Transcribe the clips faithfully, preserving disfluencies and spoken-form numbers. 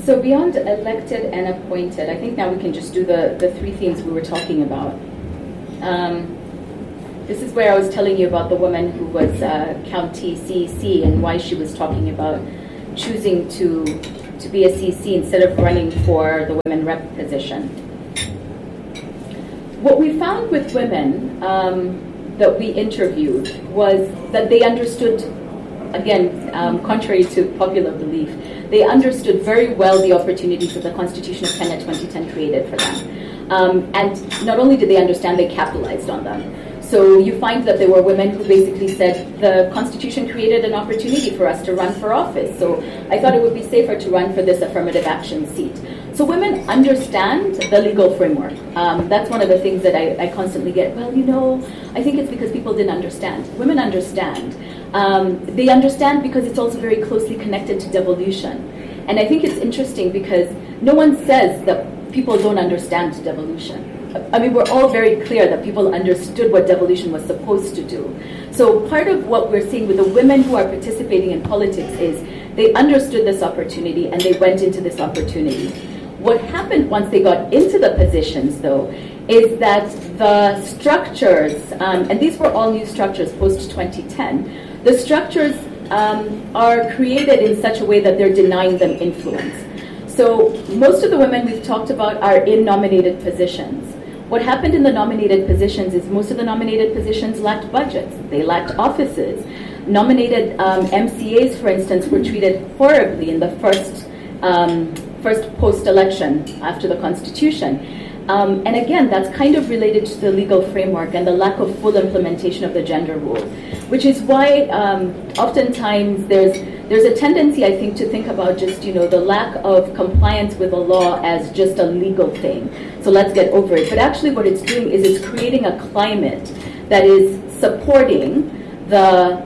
So beyond elected and appointed, I think now we can just do the, the three themes we were talking about. Um, this is where I was telling you about the woman who was uh, county C E C and why she was talking about choosing to, to be a C E C instead of running for the women rep position. What we found with women um, that we interviewed was that they understood, again, um, contrary to popular belief, they understood very well the opportunities that the Constitution of Kenya twenty ten created for them. Um, and not only did they understand, they capitalized on them. So you find that there were women who basically said, the Constitution created an opportunity for us to run for office, so I thought it would be safer to run for this affirmative action seat. So women understand the legal framework. Um, that's one of the things that I, I constantly get, well, you know, I think it's because people didn't understand. Women understand. Um, they understand because it's also very closely connected to devolution. And I think it's interesting because no one says that people don't understand devolution. I mean, we're all very clear that people understood what devolution was supposed to do. So part of what we're seeing with the women who are participating in politics is they understood this opportunity and they went into this opportunity. What happened once they got into the positions, though, is that the structures, um, and these were all new structures post twenty ten, the structures um, are created in such a way that they're denying them influence. So most of the women we've talked about are in nominated positions. What happened in the nominated positions is most of the nominated positions lacked budgets. They lacked offices. Nominated um, M C As, for instance, were treated horribly in the first um, first post-election after the Constitution. Um, and again, that's kind of related to the legal framework and the lack of full implementation of the gender rule, which is why um, oftentimes there's there's a tendency, I think, to think about just, you know, the lack of compliance with the law as just a legal thing. So let's get over it. But actually what it's doing is it's creating a climate that is supporting the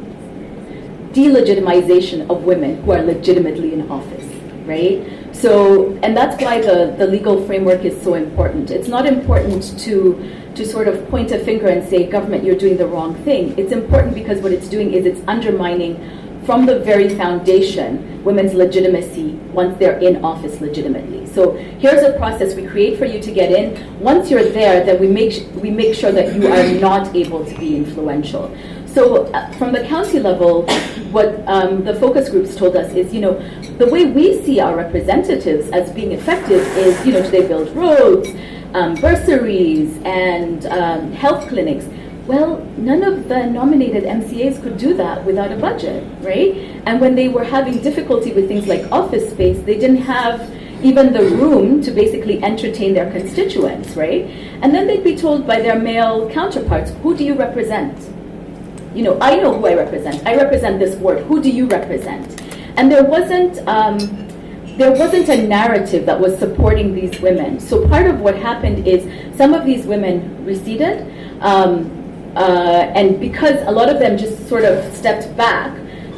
delegitimization of women who are legitimately in office, right? So, and that's why the, the legal framework is so important. It's not important to to sort of point a finger and say, government, you're doing the wrong thing. It's important because what it's doing is it's undermining from the very foundation women's legitimacy once they're in office legitimately. So here's a process we create for you to get in. Once you're there, then we make we make sure that you are not able to be influential. So uh, from the county level, what um, the focus groups told us is, you know, the way we see our representatives as being effective is, you know, do they build roads, um, bursaries, and um, health clinics? Well, none of the nominated M C As could do that without a budget, right? And when they were having difficulty with things like office space, they didn't have even the room to basically entertain their constituents, right? And then they'd be told by their male counterparts, who do you represent? You know, I know who I represent. I represent this ward. Who do you represent? And there wasn't um, there wasn't a narrative that was supporting these women. So part of what happened is some of these women receded, um, uh, and because a lot of them just sort of stepped back,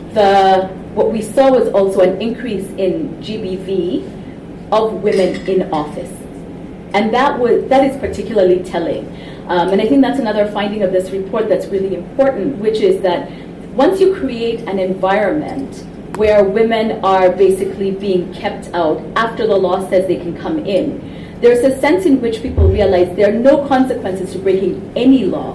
the what we saw was also an increase in G B V of women in office, and that was that is particularly telling. Um, and I think that's another finding of this report that's really important, which is that once you create an environment where women are basically being kept out after the law says they can come in, there's a sense in which people realize there are no consequences to breaking any law,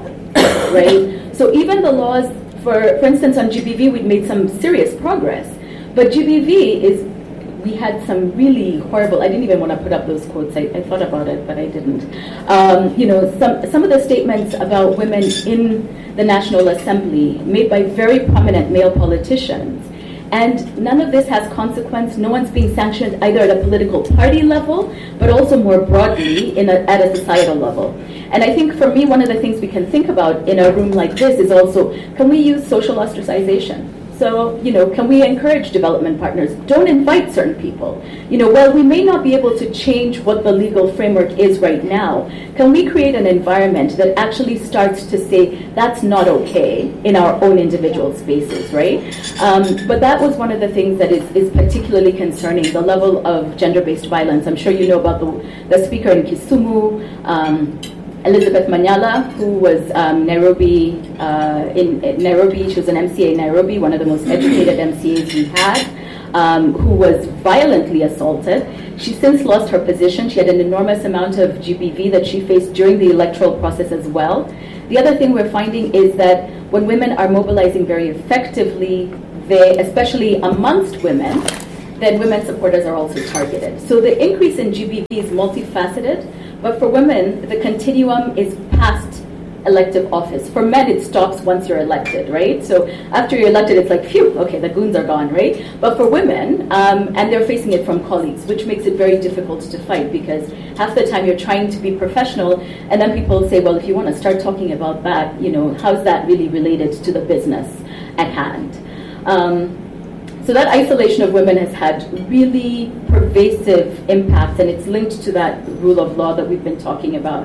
right? So even the laws, for, for instance, on G B V, we've made some serious progress. But G B V is, we had some really horrible, I didn't even want to put up those quotes, I, I thought about it, but I didn't. Um, you know, some, some of the statements about women in the National Assembly made by very prominent male politicians. And none of this has consequence. No one's being sanctioned either at a political party level, but also more broadly in a, at a societal level. And I think for me, one of the things we can think about in a room like this is also, can we use social ostracization? So, you know, can we encourage development partners? Don't invite certain people. You know, while we may not be able to change what the legal framework is right now, can we create an environment that actually starts to say that's not okay in our own individual spaces, right? Um, but that was one of the things that is, is particularly concerning, the level of gender-based violence. I'm sure you know about the, the speaker in Kisumu, um, Elizabeth Manyala, who was um, Nairobi, uh, in, in Nairobi, she was an M C A in Nairobi, one of the most educated M C As we had. um, who was violently assaulted. She since lost her position. She had an enormous amount of G B V that she faced during the electoral process as well. The other thing we're finding is that when women are mobilizing very effectively, they, especially amongst women, then women supporters are also targeted. So the increase in G B V is multifaceted, but for women, the continuum is past elective office. For men, it stops once you're elected, right? So after you're elected, it's like, phew, okay, the goons are gone, right? But for women, um, and they're facing it from colleagues, which makes it very difficult to fight, because half the time you're trying to be professional, and then people say, well, if you want to start talking about that, you know, how's that really related to the business at hand? Um, so that isolation of women has had really pervasive impacts, and it's linked to that rule of law that we've been talking about.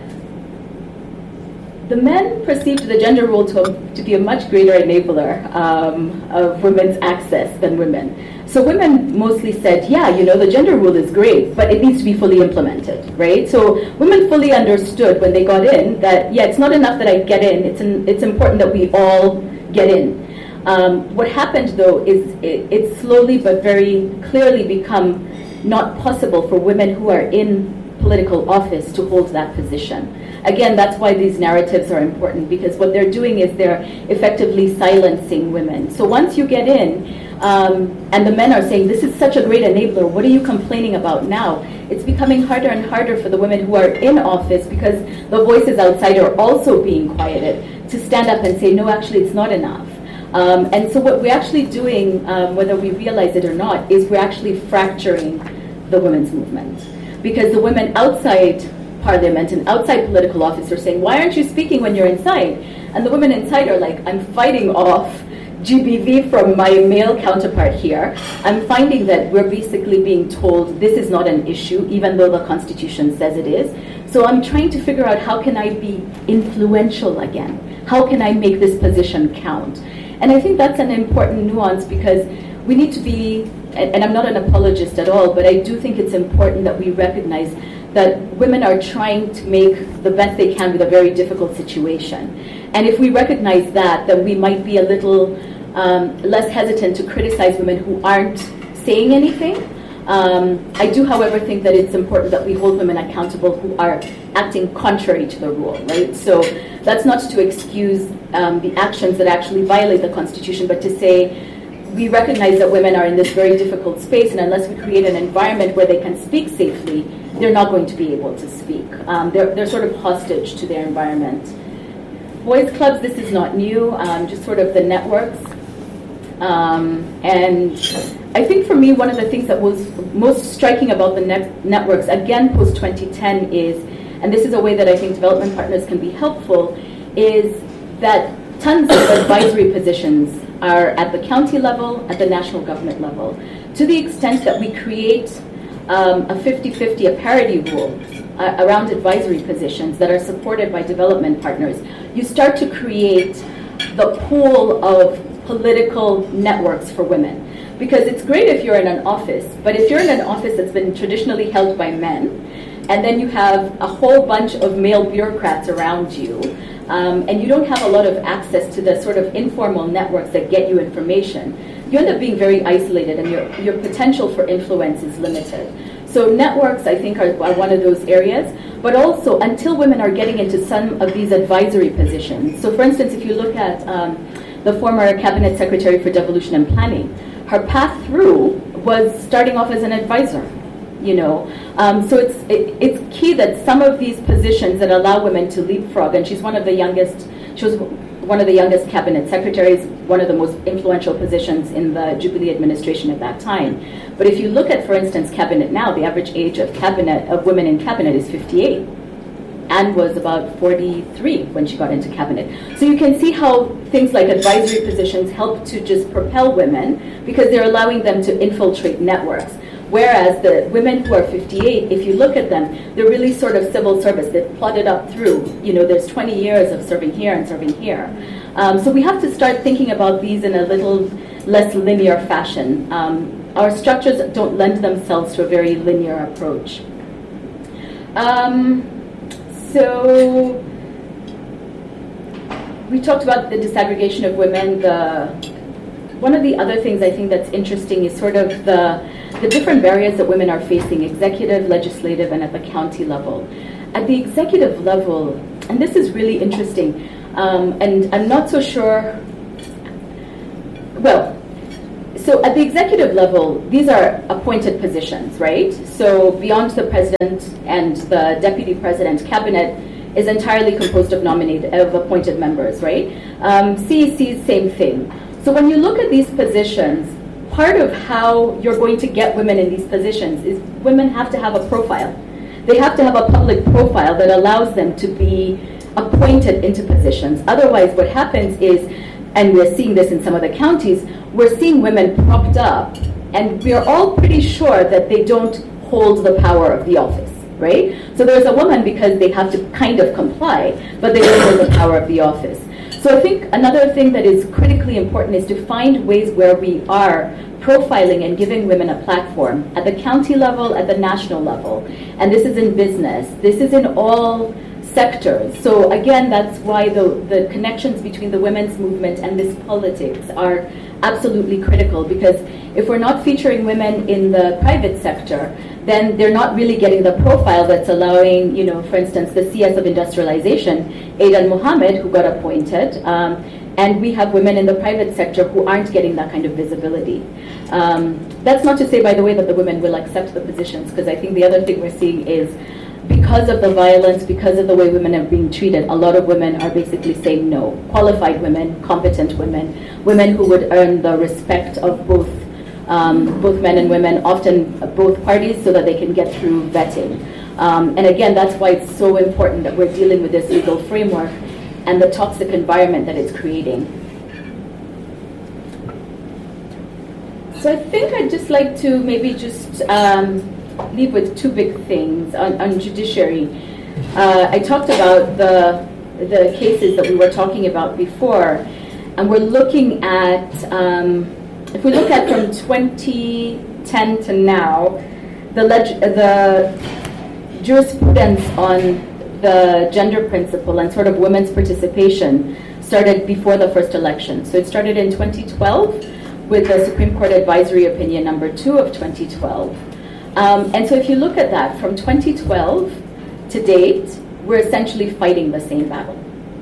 The men perceived the gender role to, to be a much greater enabler um, of women's access than women. So women mostly said, yeah, you know, the gender rule is great, but it needs to be fully implemented, right? So women fully understood when they got in that, yeah, it's not enough that I get in, it's, in, it's important that we all get in. Um, what happened, though, is it, it slowly but very clearly become not possible for women who are in political office to hold that position. Again, that's why these narratives are important, because what they're doing is they're effectively silencing women. So once you get in, um, and the men are saying, this is such a great enabler, what are you complaining about now? It's becoming harder and harder for the women who are in office, because the voices outside are also being quieted, to stand up and say, no, actually, it's not enough. Um, and so what we're actually doing, um, whether we realize it or not, is we're actually fracturing the women's movement. Because the women outside Parliament and outside political office are saying, why aren't you speaking when you're inside? And the women inside are like, I'm fighting off G B V from my male counterpart here. I'm finding that we're basically being told this is not an issue, even though the Constitution says it is. So I'm trying to figure out, how can I be influential again? How can I make this position count? And I think that's an important nuance, because we need to be, and I'm not an apologist at all, but I do think it's important that we recognize that women are trying to make the best they can with a very difficult situation. And if we recognize that, then we might be a little um, less hesitant to criticize women who aren't saying anything. Um, I do, however, think that it's important that we hold women accountable who are acting contrary to the rule, right? So that's not to excuse um, the actions that actually violate the Constitution, but to say, we recognize that women are in this very difficult space, and unless we create an environment where they can speak safely, they're not going to be able to speak. Um, they're, they're sort of hostage to their environment. Boys clubs, this is not new, um, just sort of the networks. Um, and I think for me, one of the things that was most striking about the net- networks, again, post twenty ten is, and this is a way that I think development partners can be helpful, is that tons of advisory positions are at the county level, at the national government level. To the extent that we create um, a fifty-fifty, a parity rule uh, around advisory positions that are supported by development partners, you start to create the pool of political networks for women. Because it's great if you're in an office, but if you're in an office that's been traditionally held by men, and then you have a whole bunch of male bureaucrats around you, Um, and you don't have a lot of access to the sort of informal networks that get you information, you end up being very isolated, and your, your potential for influence is limited. So networks, I think, are, are one of those areas, but also until women are getting into some of these advisory positions. So for instance, if you look at um, the former Cabinet Secretary for Devolution and Planning, her path through was starting off as an advisor. You know, um, so it's it, it's key that some of these positions that allow women to leapfrog, and she's one of the youngest, she was one of the youngest cabinet secretaries, one of the most influential positions in the Jubilee administration at that time. But if you look at, for instance, cabinet now, the average age of cabinet of women in cabinet is fifty-eight. Anne was about forty-three when she got into cabinet. So you can see how things like advisory positions help to just propel women, because they're allowing them to infiltrate networks. Whereas the women who are fifty-eight, if you look at them, they're really sort of civil service. They've plodded up through, you know, there's twenty years of serving here and serving here. Um, so we have to start thinking about these in a little less linear fashion. Um, our structures don't lend themselves to a very linear approach. Um, so we talked about the disaggregation of women, the one of the other things I think that's interesting is sort of the, the different barriers that women are facing, executive, legislative, and at the county level. At the executive level, and this is really interesting, um, and I'm not so sure, well, so at the executive level, these are appointed positions, right? So beyond the president and the deputy president, cabinet is entirely composed of nominated, of appointed members, right? Um, C E C, same thing. So when you look at these positions, part of how you're going to get women in these positions is women have to have a profile. They have to have a public profile that allows them to be appointed into positions. Otherwise, what happens is, and we're seeing this in some of the counties, we're seeing women propped up, and we're all pretty sure that they don't hold the power of the office, right? So there's a woman because they have to kind of comply, but they don't hold the power of the office. So I think another thing that is critically important is to find ways where we are profiling and giving women a platform at the county level, at the national level. And this is in business. This is in all sectors. So again, that's why the, the connections between the women's movement and this politics are absolutely critical, because if we're not featuring women in the private sector, then they're not really getting the profile that's allowing, you know, for instance, the C S of industrialization, Aidan Mohammed, who got appointed, um, and we have women in the private sector who aren't getting that kind of visibility. Um, that's not to say, by the way, that the women will accept the positions, because I think the other thing we're seeing is because of the violence, because of the way women are being treated, a lot of women are basically saying no. Qualified women, competent women, women who would earn the respect of both um, both men and women, often both parties, so that they can get through vetting. Um, and again, that's why it's so important that we're dealing with this legal framework and the toxic environment that it's creating. So I think I'd just like to maybe just um, leave with two big things on, on judiciary. Uh, I talked about the the cases that we were talking about before, and we're looking at, um, if we look at from twenty ten to now, the leg- the jurisprudence on the gender principle and sort of women's participation started before the first election. So it started in twenty twelve with the Supreme Court Advisory Opinion number two of twenty twelve. Um, and so if you look at that, from twenty twelve to date, we're essentially fighting the same battle.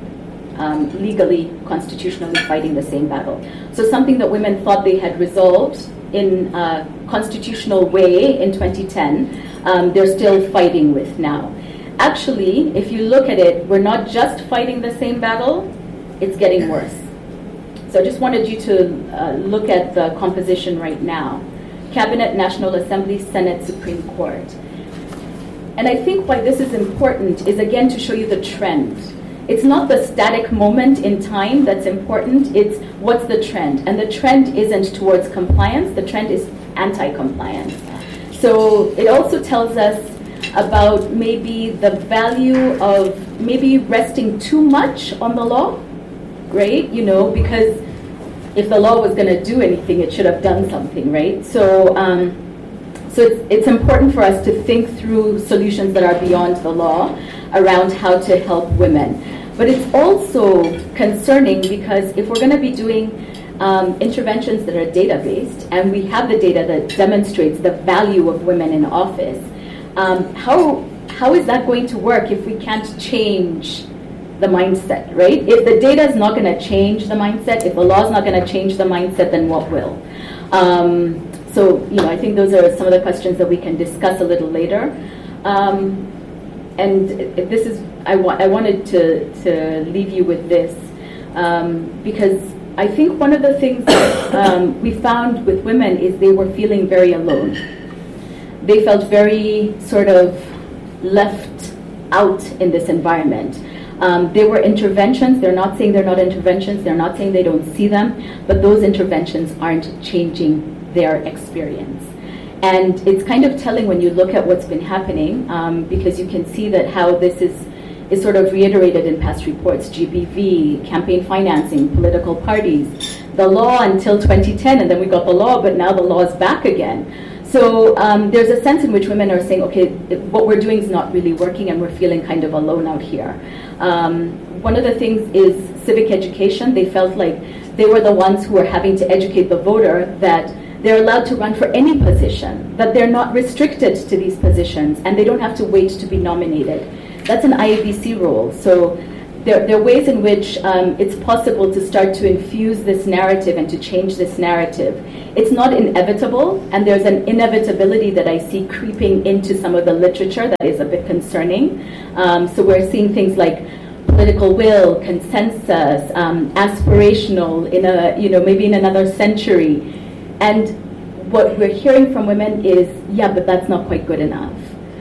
Um, legally, constitutionally fighting the same battle. So something that women thought they had resolved in a constitutional way in twenty ten, um, they're still fighting with now. Actually, if you look at it, we're not just fighting the same battle, it's getting worse. So I just wanted you to uh, look at the composition right now. Cabinet, National Assembly, Senate, Supreme Court. And I think why this is important is, again, to show you the trend. It's not the static moment in time that's important, it's what's the trend. And the trend isn't towards compliance, the trend is anti-compliance. So it also tells us about maybe the value of maybe resting too much on the law, right? You know, because if the law was going to do anything, it should have done something, right? So, um, so it's, it's important for us to think through solutions that are beyond the law around how to help women. But it's also concerning because if we're going to be doing um, interventions that are data-based, and we have the data that demonstrates the value of women in office, um, how how is that going to work if we can't change the mindset, right? If the data is not going to change the mindset, if the law is not going to change the mindset, then what will? Um, so, you know, I think those are some of the questions that we can discuss a little later. Um, and this is, I, wa- I wanted to, to leave you with this, um, because I think one of the things that um, we found with women is they were feeling very alone. They felt very sort of left out in this environment. Um, there were interventions. They're not saying they're not interventions. They're not saying they don't see them. But those interventions aren't changing their experience. And it's kind of telling when you look at what's been happening, um, because you can see that how this is, is sort of reiterated in past reports. G B V, campaign financing, political parties, the law until twenty ten, and then we got the law, but now the law is back again. So um, there's a sense in which women are saying, okay, what we're doing is not really working and we're feeling kind of alone out here. Um, one of the things is civic education. They felt like they were the ones who were having to educate the voter that they're allowed to run for any position, that they're not restricted to these positions, and they don't have to wait to be nominated. That's an I A B C role. So there, there are ways in which um, it's possible to start to infuse this narrative and to change this narrative. It's not inevitable, and there's an inevitability that I see creeping into some of the literature that is a bit concerning. Um, so we're seeing things like political will, consensus, um, aspirational in a, you know, maybe in another century. And what we're hearing from women is, yeah, but that's not quite good enough.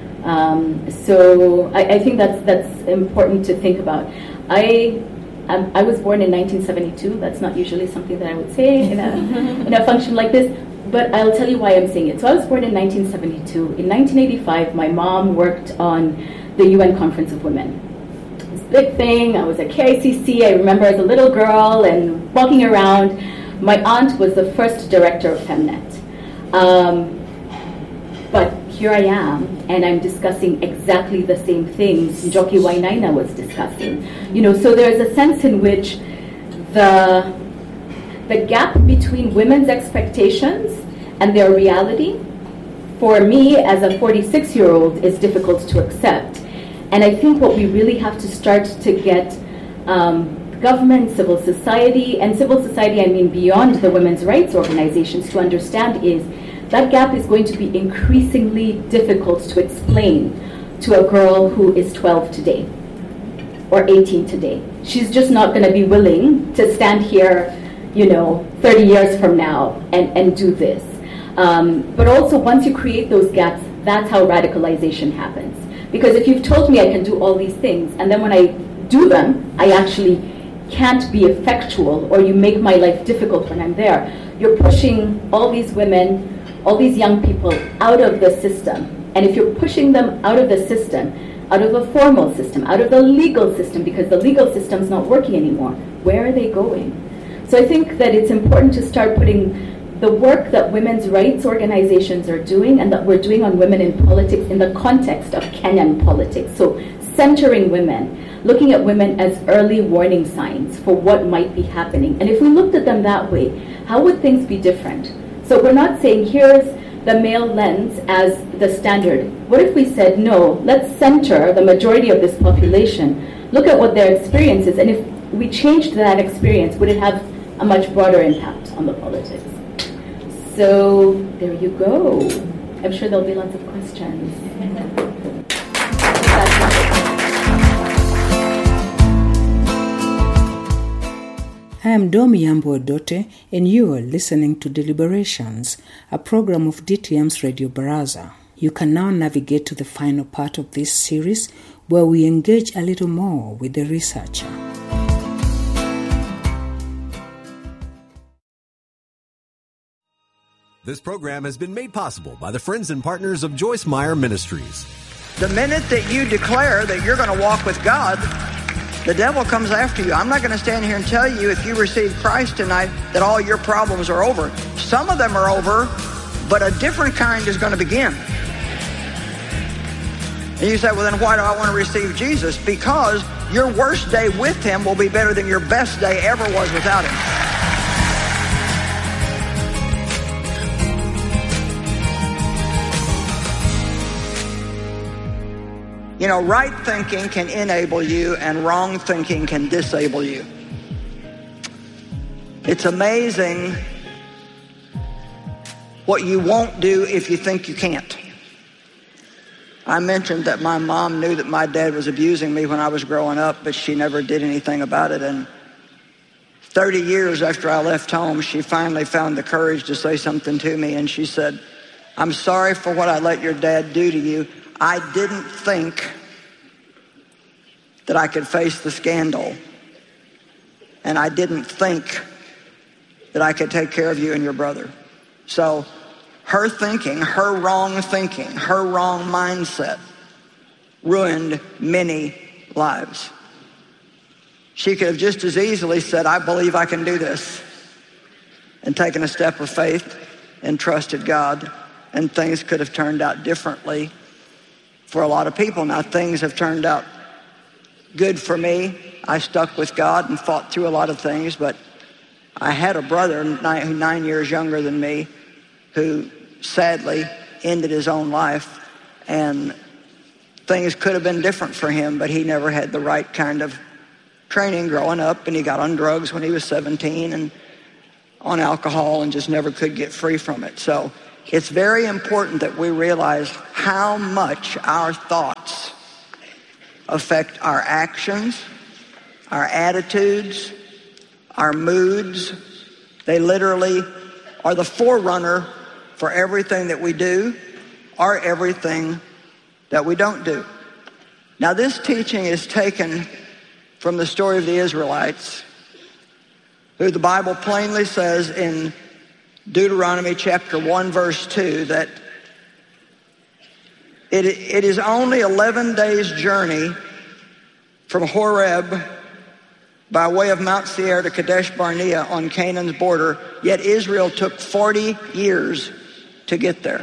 Um, so I, I think that's that's important to think about. I um, I was born in nineteen seventy-two. That's not usually something that I would say in a in a function like this. But I'll tell you why I'm saying it. So I was born in nineteen seventy-two. In nineteen eighty-five, my mom worked on the U N Conference of Women. This big thing. I was at K I C C. I remember as a little girl and walking around. My aunt was the first director of Femnet. Um, but here I am, and I'm discussing exactly the same things Njoki Wainaina was discussing. You know, so there's a sense in which the the gap between women's expectations and their reality, for me as a forty-six-year-old, is difficult to accept. And I think what we really have to start to get um, government, civil society, and civil society, I mean beyond the women's rights organizations, to understand is that gap is going to be increasingly difficult to explain to a girl who is twelve today or eighteen today. She's just not going to be willing to stand here, you know, thirty years from now and, and do this. Um, but also, once you create those gaps, that's how radicalization happens. Because if you've told me I can do all these things, and then when I do them, I actually can't be effectual, or you make my life difficult when I'm there, you're pushing all these women, all these young people out of the system. And if you're pushing them out of the system, out of the formal system, out of the legal system, because the legal system's not working anymore, where are they going? So I think that it's important to start putting the work that women's rights organizations are doing and that we're doing on women in politics in the context of Kenyan politics. So centering women, looking at women as early warning signs for what might be happening. And if we looked at them that way, how would things be different? So we're not saying here's the male lens as the standard. What if we said, no, let's center the majority of this population, look at what their experience is, and if we changed that experience, would it have a much broader impact on the politics? So there you go. I'm sure there'll be lots of questions. I am Domi Yambo Odote, and you are listening to Deliberations, a program of D T M's Radio Baraza. You can now navigate to the final part of this series, where we engage a little more with the researcher. This program has been made possible by the friends and partners of Joyce Meyer Ministries. The minute that you declare that you're going to walk with God, the devil comes after you. I'm not going to stand here and tell you if you receive Christ tonight that all your problems are over. Some of them are over, but a different kind is going to begin. And you say, well, then why do I want to receive Jesus? Because your worst day with him will be better than your best day ever was without him. You know, right thinking can enable you and wrong thinking can disable you. It's amazing what you won't do if you think you can't. I mentioned that my mom knew that my dad was abusing me when I was growing up, but she never did anything about it. And thirty years after I left home, she finally found the courage to say something to me, and she said, I'm sorry for what I let your dad do to you. I didn't think that I could face the scandal, and I didn't think that I could take care of you and your brother. So her thinking, her wrong thinking, her wrong mindset ruined many lives. She could have just as easily said, I believe I can do this, and taken a step of faith and trusted God and things could have turned out differently for a lot of people. Now, things have turned out good for me. I stuck with God and fought through a lot of things, but I had a brother nine, nine years younger than me who sadly ended his own life, and things could have been different for him, but he never had the right kind of training growing up, and he got on drugs when he was seventeen and on alcohol and just never could get free from it. So it's very important that we realize how much our thoughts affect our actions, our attitudes, our moods. They literally are the forerunner for everything that we do or everything that we don't do. Now, this teaching is taken from the story of the Israelites, who the Bible plainly says in Deuteronomy chapter one, verse two, that it, it is only eleven days' journey from Horeb by way of Mount Seir to Kadesh Barnea on Canaan's border, yet Israel took forty years to get there.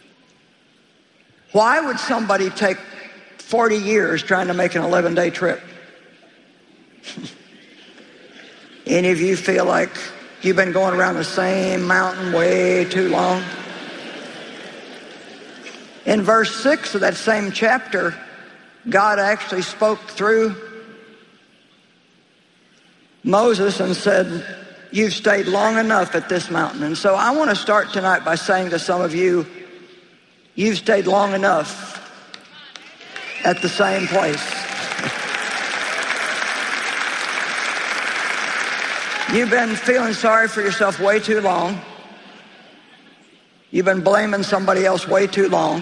Why would somebody take forty years trying to make an eleven-day trip? Any of you feel like you've been going around the same mountain way too long? In verse six of that same chapter, God actually spoke through Moses and said, you've stayed long enough at this mountain. And so I want to start tonight by saying to some of you, you've stayed long enough at the same place. You've been feeling sorry for yourself way too long. You've been blaming somebody else way too long.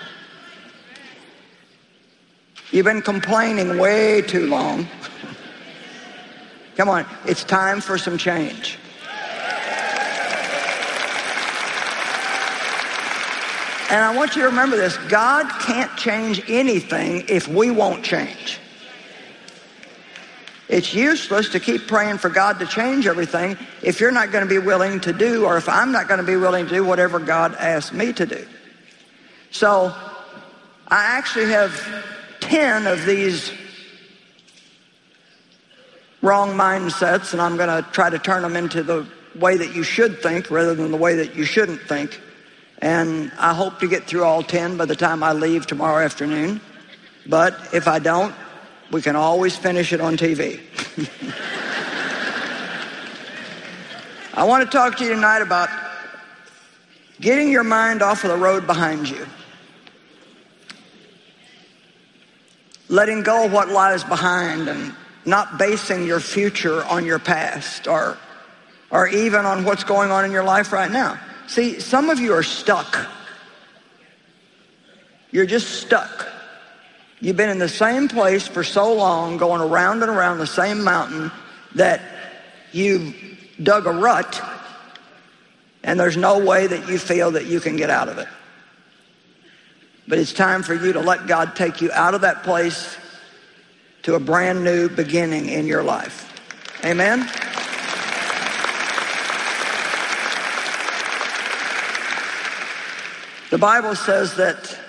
You've been complaining way too long. Come on, it's time for some change. And I want you to remember this. God can't change anything if we won't change. It's useless to keep praying for God to change everything if you're not going to be willing to do, or if I'm not going to be willing to do whatever God asks me to do. So I actually have ten of these wrong mindsets, and I'm going to try to turn them into the way that you should think rather than the way that you shouldn't think. And I hope to get through all ten by the time I leave tomorrow afternoon. But if I don't, we can always finish it on T V. I want to talk to you tonight about getting your mind off of the road behind you. Letting go of what lies behind and not basing your future on your past or, or even on what's going on in your life right now. See, some of you are stuck. You're just stuck. You've been in the same place for so long, going around and around the same mountain, that you've dug a rut, and there's no way that you feel that you can get out of it. But it's time for you to let God take you out of that place to a brand new beginning in your life. Amen? The Bible says that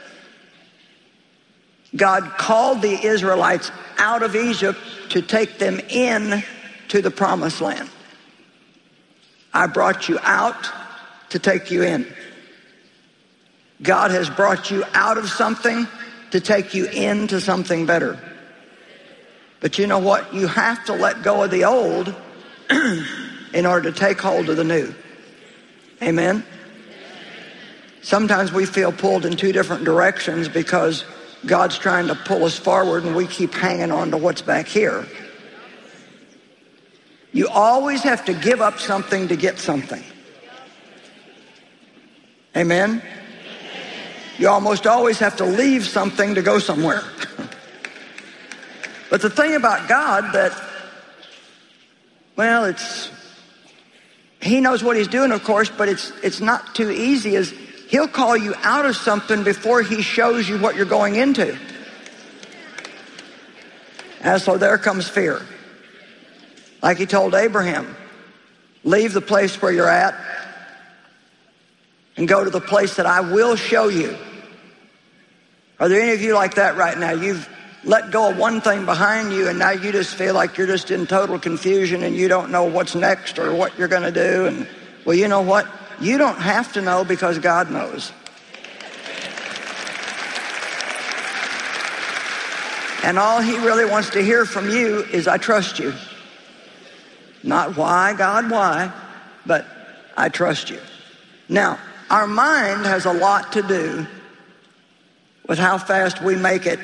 God called the Israelites out of Egypt to take them in to the promised land. I brought you out to take you in. God has brought you out of something to take you into something better. But you know what? You have to let go of the old in order to take hold of the new. Amen? Sometimes we feel pulled in two different directions because God's trying to pull us forward and we keep hanging on to what's back here. You always have to give up something to get something. Amen? You almost always have to leave something to go somewhere. But the thing about God that, well, it's, He knows what He's doing, of course, but it's it's not too easy, is He'll call you out of something before He shows you what you're going into. And so there comes fear. Like He told Abraham, leave the place where you're at and go to the place that I will show you. Are there any of you like that right now? You've let go of one thing behind you, and now you just feel like you're just in total confusion and you don't know what's next or what you're going to do. And well, you know what? You don't have to know, because God knows. And all he really wants to hear from you is, I trust you. Not why, God, why, but I trust you. Now, our mind has a lot to do with how fast we make it